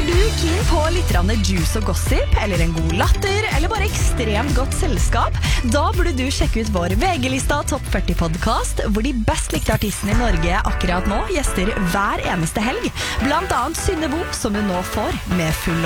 du keen på litt juice og gossip, eller en god latter, eller bare ekstremt godt selskap? Da burde du sjekke ut vår VG-lista Topp 40-podcast, hvor de best likte artistene i Norge akkurat nå gjester hver eneste helg. Blant annet Synne Bo, som du nå får med full